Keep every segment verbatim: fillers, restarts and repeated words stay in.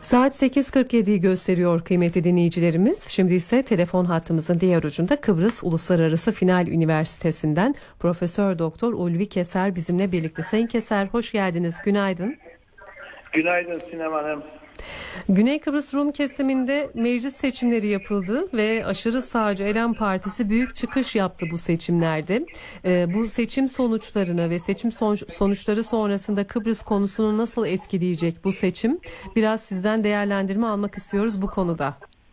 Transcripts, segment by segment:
Saat sekiz kırk yediyi gösteriyor kıymetli dinleyicilerimiz. Şimdi ise telefon hattımızın diğer ucunda Kıbrıs Uluslararası Final Üniversitesi'nden Profesör Doktor Ulvi Keser bizimle birlikte. Sayın Keser, hoş geldiniz. Günaydın. Günaydın Sinem Hanım. Güney Kıbrıs Rum kesiminde meclis seçimleri yapıldı ve aşırı sağcı Elem Partisi büyük çıkış yaptı bu seçimlerde. Ee, bu seçim sonuçlarını ve seçim sonuçları sonrasında Kıbrıs konusunu nasıl etkileyecek bu seçim? Biraz sizden değerlendirme almak istiyoruz bu konuda.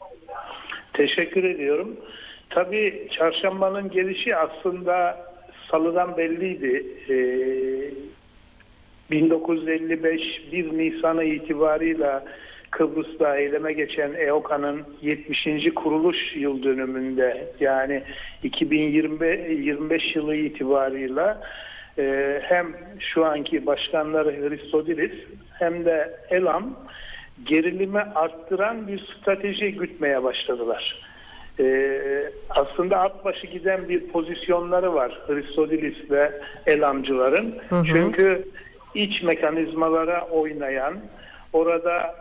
Teşekkür ediyorum. Tabii çarşambanın gelişi aslında salıdan belliydi. Ee, bin dokuz yüz elli beş bir Nisan'ı itibarıyla Kıbrıs'ta eyleme geçen E O K'nın yetmişinci kuruluş yıl dönümünde, yani iki bin yirmi beş yılı itibarıyla e, hem şu anki başkanları Hristodilis hem de Elam gerilimi arttıran bir strateji gütmeye başladılar. Ee, aslında at başı giden bir pozisyonları var Hristodilis ve Elamcıların. Hı hı. Çünkü iç mekanizmalara oynayan, orada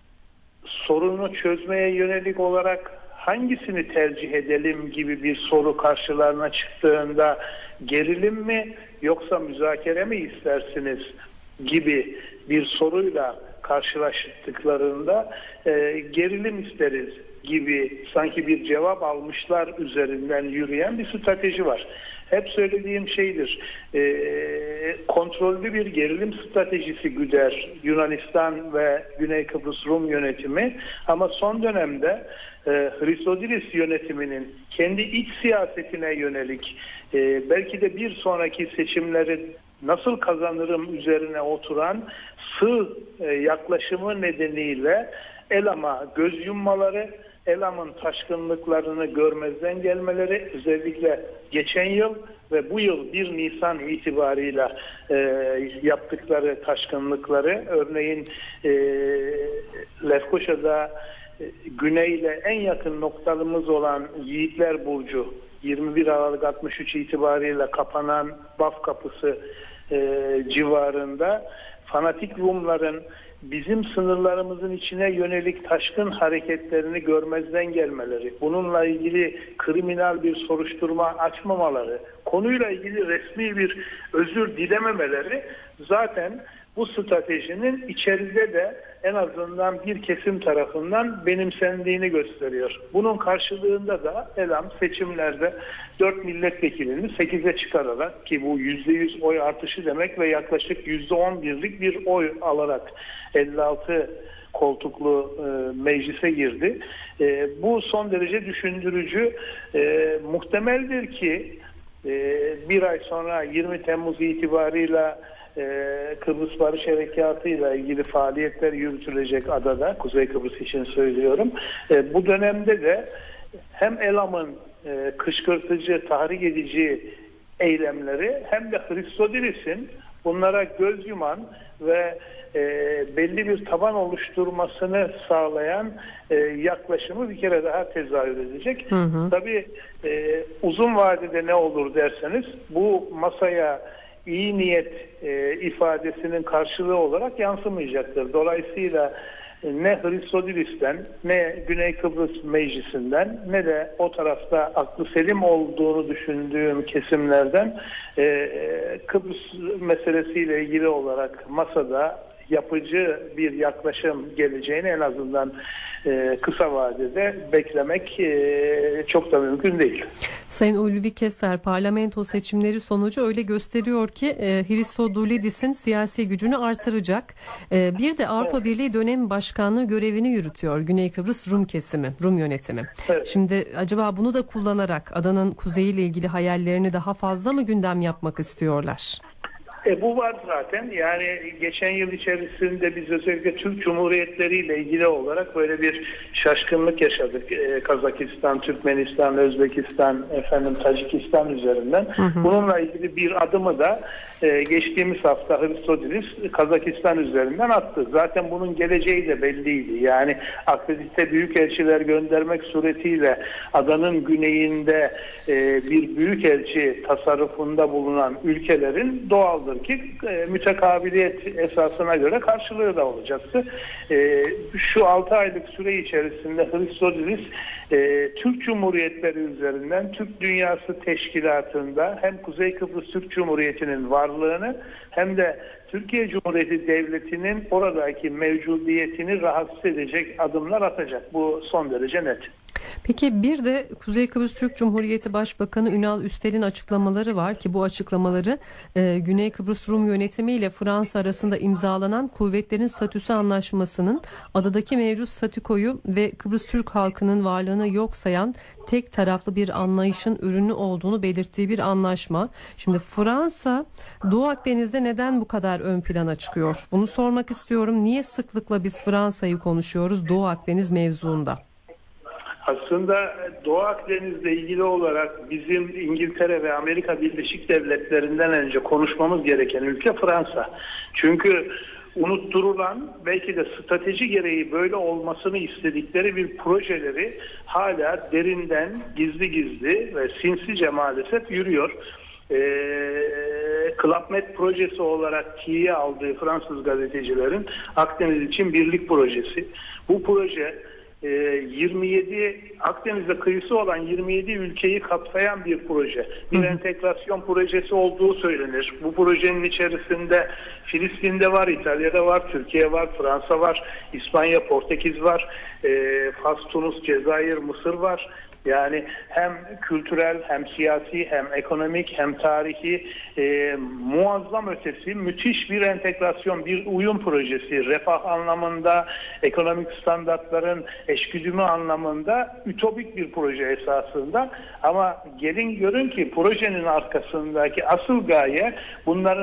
sorunu çözmeye yönelik olarak hangisini tercih edelim gibi bir soru karşılarına çıktığında gerilim mi yoksa müzakere mi istersiniz gibi bir soruyla karşılaştıklarında e, gerilim isteriz gibi sanki bir cevap almışlar üzerinden yürüyen bir strateji var. Hep söylediğim şeydir, e, kontrollü bir gerilim stratejisi güder Yunanistan ve Güney Kıbrıs Rum yönetimi, ama son dönemde e, Hristodilis yönetiminin kendi iç siyasetine yönelik e, belki de bir sonraki seçimleri nasıl kazanırım üzerine oturan sığ e, yaklaşımı nedeniyle Elam'a göz yummaları, Elam'ın taşkınlıklarını görmezden gelmeleri, özellikle geçen yıl ve bu yıl bir Nisan itibarıyla e, yaptıkları taşkınlıkları, örneğin e, Lefkoşa'da e, güneyle en yakın noktalımız olan Yiğitler Burcu, yirmi bir Aralık altmış üç itibarıyla kapanan Baf Kapısı e, civarında fanatik Rumların bizim sınırlarımızın içine yönelik taşkın hareketlerini görmezden gelmeleri, bununla ilgili kriminal bir soruşturma açmamaları, konuyla ilgili resmi bir özür dilememeleri zaten bu stratejinin içeride de en azından bir kesim tarafından benimsendiğini gösteriyor. Bunun karşılığında da Elam seçimlerde dört milletvekilini sekize çıkararak, ki bu yüzde yüz oy artışı demek ve yaklaşık yüzde on birlik bir oy alarak elli altı koltuklu e, meclise girdi. E, bu son derece düşündürücü. E, muhtemeldir ki e, bir ay sonra yirmi Temmuz itibarıyla Ee, Kıbrıs Barış Harekatı ile ilgili faaliyetler yürütülecek adada, Kuzey Kıbrıs için söylüyorum. Ee, bu dönemde de hem Elam'ın e, kışkırtıcı, tahrik edici eylemleri hem de Hristodilis'in bunlara göz yuman ve e, belli bir taban oluşturmasını sağlayan e, yaklaşımı bir kere daha tezahür edecek. Hı hı. Tabii e, uzun vadede ne olur derseniz, bu masaya iyi niyet e, ifadesinin karşılığı olarak yansımayacaktır. Dolayısıyla e, ne Hristodilis'ten, ne Güney Kıbrıs Meclisi'nden, ne de o tarafta aklı selim olduğunu düşündüğüm kesimlerden e, Kıbrıs meselesiyle ilgili olarak masada yapıcı bir yaklaşım geleceğini en azından e, kısa vadede beklemek e, çok da mümkün değil. Sayın Ulvi Keser, parlamento seçimleri sonucu öyle gösteriyor ki e, Hristodulidis'in siyasi gücünü artıracak. E, bir de Avrupa evet. Birliği dönem başkanlığı görevini yürütüyor Güney Kıbrıs Rum kesimi, Rum yönetimi. Evet. Şimdi acaba bunu da kullanarak adanın kuzeyiyle ilgili hayallerini daha fazla mı gündem yapmak istiyorlar? E bu var zaten. Yani geçen yıl içerisinde biz özellikle Türk Cumhuriyetleri ile ilgili olarak böyle bir şaşkınlık yaşadık. E, Kazakistan, Türkmenistan, Özbekistan, efendim Tacikistan üzerinden. Hı hı. Bununla ilgili bir adımı da e, geçtiğimiz hafta Hristodilis Kazakistan üzerinden attı. Zaten bunun geleceği de belliydi. Yani akredite büyükelçiler göndermek suretiyle adanın güneyinde e, bir büyükelçi tasarrufunda bulunan ülkelerin doğaldır olur ki e, mütekabiliyet esasına göre karşılığı da olacaktı. E, şu altı aylık süre içerisinde Hristodoulidis e, Türk Cumhuriyetleri üzerinden Türk Dünyası Teşkilatı'nda hem Kuzey Kıbrıs Türk Cumhuriyeti'nin varlığını hem de Türkiye Cumhuriyeti Devleti'nin oradaki mevcudiyetini rahatsız edecek adımlar atacak. Bu son derece net. Peki bir de Kuzey Kıbrıs Türk Cumhuriyeti Başbakanı Ünal Üstel'in açıklamaları var ki bu açıklamaları e, Güney Kıbrıs Rum yönetimi ile Fransa arasında imzalanan Kuvvetlerin Statüsü Anlaşması'nın adadaki mevcut statükoyu ve Kıbrıs Türk halkının varlığını yok sayan tek taraflı bir anlayışın ürünü olduğunu belirttiği bir anlaşma. Şimdi Fransa Doğu Akdeniz'de neden bu kadar ön plana çıkıyor? Bunu sormak istiyorum. Niye sıklıkla biz Fransa'yı konuşuyoruz Doğu Akdeniz mevzuunda? Aslında Doğu Akdeniz'le ilgili olarak bizim İngiltere ve Amerika Birleşik Devletleri'nden önce konuşmamız gereken ülke Fransa. Çünkü unutturulan, belki de strateji gereği böyle olmasını istedikleri bir projeleri hala derinden gizli gizli ve sinsice maalesef yürüyor. E, Club Med projesi olarak tiye aldığı Fransız gazetecilerin Akdeniz için birlik projesi. Bu proje yirmi yedi Akdeniz'de kıyısı olan yirmi yedi ülkeyi kapsayan bir proje. Bir Hı. entegrasyon projesi olduğu söylenir. Bu projenin içerisinde Filistin'de var, İtalya'da var, Türkiye var, Fransa var, İspanya, Portekiz var, e, Fas, Tunus, Cezayir, Mısır var. Yani hem kültürel hem siyasi hem ekonomik hem tarihi e, muazzam ötesi müthiş bir entegrasyon, bir uyum projesi. Refah anlamında, ekonomik standartların eşgüdümü anlamında ütopik bir proje esasında. Ama gelin görün ki projenin arkasındaki asıl gaye bunların